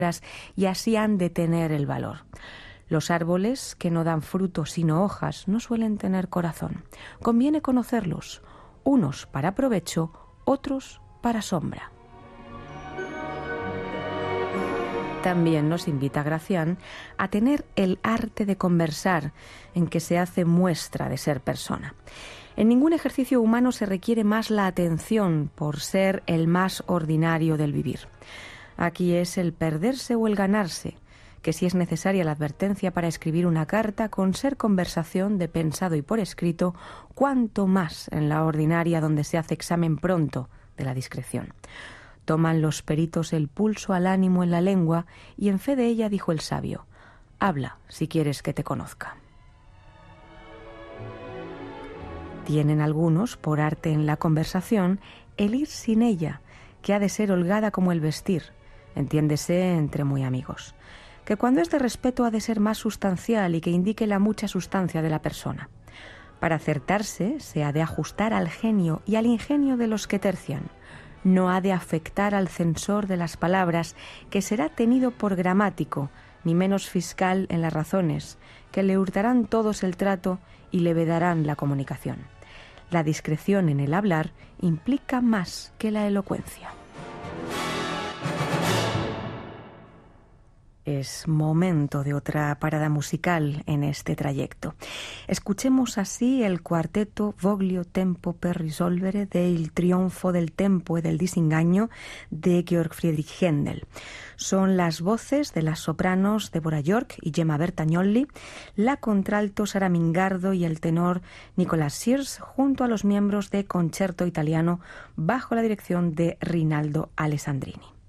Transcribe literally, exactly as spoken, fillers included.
y así han de tener el valor. Los árboles que no dan frutos sino hojas no suelen tener corazón. Conviene conocerlos, unos para provecho, otros para sombra. También nos invita Gracián a tener el arte de conversar, en que se hace muestra de ser persona. En ningún ejercicio humano se requiere más la atención por ser el más ordinario del vivir. Aquí es el perderse o el ganarse, que si es necesaria la advertencia para escribir una carta, con ser conversación de pensado y por escrito, cuanto más en la ordinaria donde se hace examen pronto de la discreción. Toman los peritos el pulso al ánimo en la lengua y en fe de ella dijo el sabio: habla si quieres que te conozca. Tienen algunos, por arte en la conversación, el ir sin ella, que ha de ser holgada como el vestir, entiéndese entre muy amigos, que cuando es de respeto ha de ser más sustancial y que indique la mucha sustancia de la persona. Para acertarse se ha de ajustar al genio y al ingenio de los que tercian. No ha de afectar al censor de las palabras, que será tenido por gramático, ni menos fiscal en las razones, que le hurtarán todos el trato y le vedarán la comunicación. La discreción en el hablar implica más que la elocuencia. Es momento de otra parada musical en este trayecto. Escuchemos así el cuarteto Voglio tempo per risolvere del Trionfo del tempo e del disingaño de Georg Friedrich Händel. Son las voces de las sopranos Deborah York y Gemma Bertagnolli, la contralto Sara Mingardo y el tenor Nicolas Sears, junto a los miembros de Concerto Italiano bajo la dirección de Rinaldo Alessandrini.